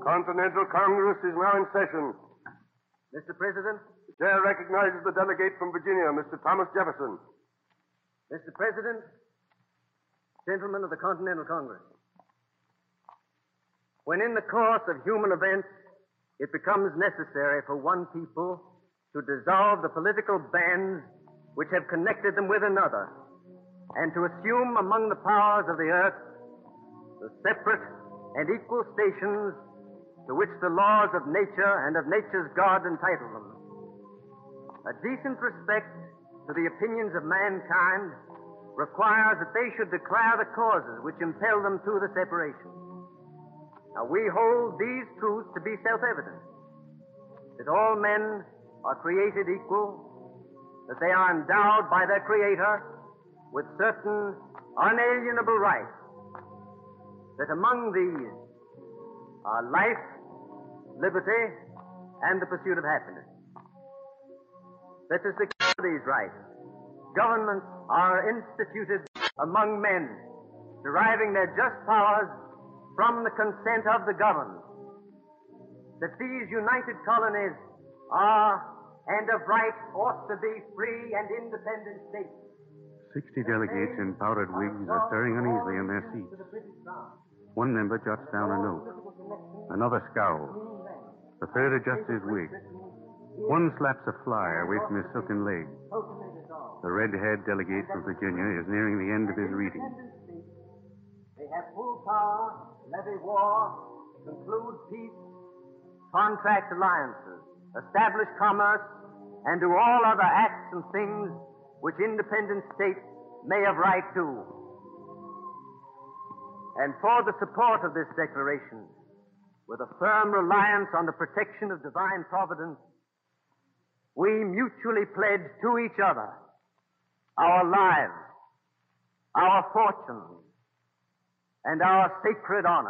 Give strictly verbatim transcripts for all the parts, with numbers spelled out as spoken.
Continental Congress is now in session. Mister President? The chair recognizes the delegate from Virginia, Mister Thomas Jefferson. Mister President, gentlemen of the Continental Congress. When in the course of human events it becomes necessary for one people to dissolve the political bands which have connected them with another, and to assume among the powers of the earth the separate and equal stations to which the laws of nature and of nature's God entitle them. A decent respect to the opinions of mankind requires that they should declare the causes which impel them to the separation. Now, we hold these truths to be self-evident, that all men are created equal, that they are endowed by their Creator with certain unalienable rights, that among these are life, liberty, and the pursuit of happiness. That to secure these rights, governments are instituted among men, deriving their just powers from the consent of the governed. That these united colonies are, and of right, ought to be free and independent states. Sixty delegates in powdered wigs are stirring uneasily in their seats. One member jots down a note. Another scowls. The third adjusts his wig. One slaps a fly away from his silken leg. The red-haired delegate from Virginia is nearing the end of his reading. They have full power, levy war, conclude peace, contract alliances, establish commerce, and do all other acts and things which independent states may have right to. And for the support of this declaration, with a firm reliance on the protection of divine providence, we mutually pledge to each other our lives, our fortunes, and our sacred honor.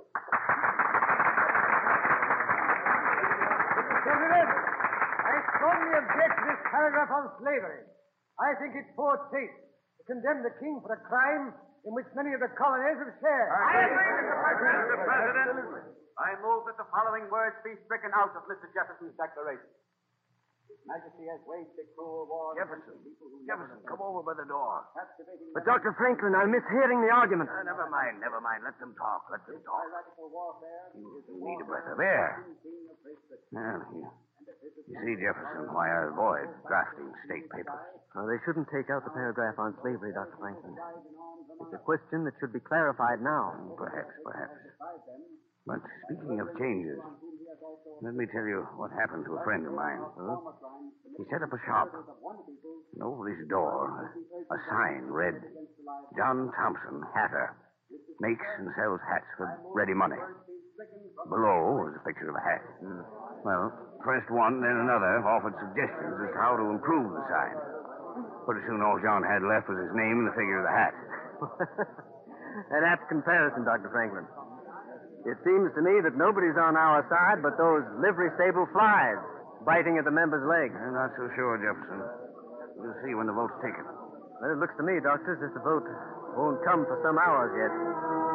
Mister President, I strongly object to this paragraph on slavery. I think it's poor taste to condemn the king for a crime in which many of the colonies have shared. I agree, Mister President. Mister President, I move that the following words be stricken out of Mister Jefferson's declaration. His Majesty has waged a cruel war. Jefferson, Jefferson, come over by the door. But, Doctor Franklin, I'm mishearing the argument. Uh, never mind, never mind. Let them talk. Let them talk. You need a breath of air. Well, you, you see, Jefferson, why I avoid drafting state papers. Well, they shouldn't take out the paragraph on slavery, Doctor Franklin. It's a question that should be clarified now. Perhaps, perhaps. But speaking of changes, let me tell you what happened to a friend of mine. Huh? He set up a shop. And over his door, a sign read, John Thompson, hatter, makes and sells hats for ready money. Below was a picture of a hat. Mm. Well, first one, then another offered suggestions as to how to improve the sign. Pretty soon all John had left was his name and the figure of the hat. An apt comparison, Doctor Franklin. It seems to me that nobody's on our side but those livery stable flies biting at the members' legs. I'm not so sure, Jefferson. We'll see when the vote's taken. Well, it looks to me, Doctor, as if the vote won't come for some hours yet.